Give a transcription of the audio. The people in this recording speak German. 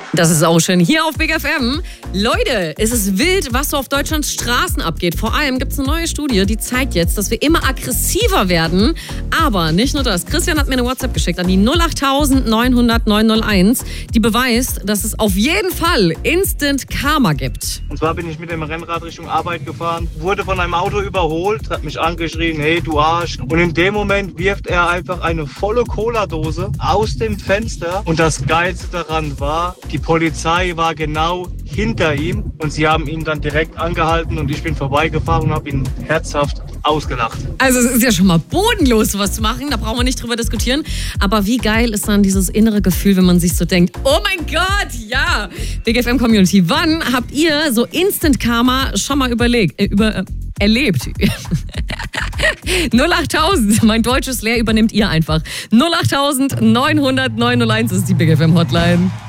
Das ist auch schön. Hier auf Big FM. Leute, es ist wild, was so auf Deutschlands Straßen abgeht. Vor allem gibt es eine neue Studie, die zeigt jetzt, dass wir immer aggressiver werden. Aber nicht nur das. Christian hat mir eine WhatsApp geschickt an die 08000 900 901, die beweist, dass es auf jeden Fall Instant Karma gibt. Und zwar bin ich mit dem Rennrad Richtung Arbeit gefahren, wurde von einem Auto überholt, hat mich angeschrien, hey du Arsch. Und in dem Moment wirft er einfach eine volle Cola-Dose aus dem Fenster. Und das Geilste daran war, die Polizei war genau hinter ihm und sie haben ihn dann direkt angehalten und ich bin vorbeigefahren und habe ihn herzhaft ausgelacht. Also es ist ja schon mal bodenlos, sowas zu machen, da brauchen wir nicht drüber diskutieren. Aber wie geil ist dann dieses innere Gefühl, wenn man sich so denkt, oh mein Gott, ja. Big FM Community, wann habt ihr so Instant Karma schon mal erlebt? 08000, mein deutsches Lehr übernimmt ihr einfach. 08000 900 901 ist die Big FM Hotline.